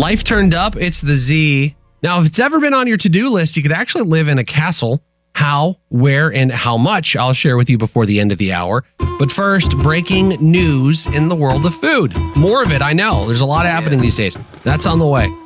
Life turned up. It's the Z. Now, if it's ever been on your to-do list, you could actually live in a castle. How, where, and how much I'll share with you before the end of the hour. But first, breaking news in the world of food. More of it, I know. There's a lot happening these days. That's on the way.